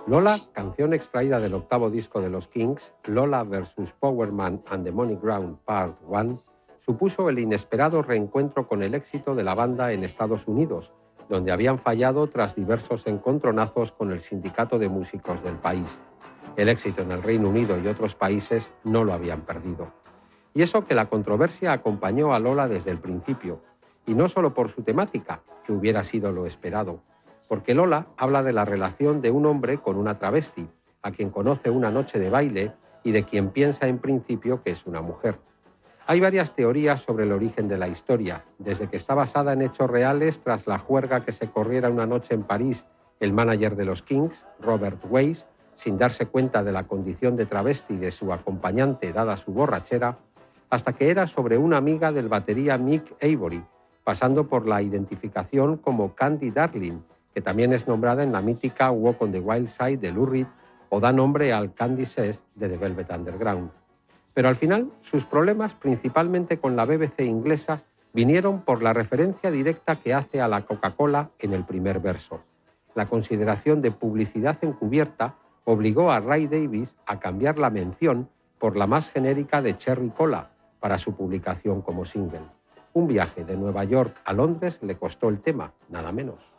Lola, canción extraída del octavo disco de los Kings, Lola vs. Power Man and the Money Ground Part 1, supuso el inesperado reencuentro con el éxito de la banda en Estados Unidos, donde habían fallado tras diversos encontronazos con el sindicato de músicos del país. El éxito en el Reino Unido y otros países no lo habían perdido. Y eso que la controversia acompañó a Lola desde el principio, y no solo por su temática, que hubiera sido lo esperado, porque Lola habla de la relación de un hombre con una travesti, a quien conoce una noche de baile y de quien piensa en principio que es una mujer. Hay varias teorías sobre el origen de la historia, desde que está basada en hechos reales tras la juerga que se corriera una noche en París el manager de los Kings, Robert Weiss, sin darse cuenta de la condición de travesti de su acompañante dada su borrachera, hasta que era sobre una amiga del batería Mick Avory, pasando por la identificación como Candy Darling, que también es nombrada en la mítica Walk on the Wild Side de Lou Reed o da nombre al Candy Says de The Velvet Underground. Pero al final, sus problemas, principalmente con la BBC inglesa, vinieron por la referencia directa que hace a la Coca-Cola en el primer verso. La consideración de publicidad encubierta obligó a Ray Davies a cambiar la mención por la más genérica de Cherry Cola para su publicación como single. Un viaje de Nueva York a Londres le costó el tema, nada menos.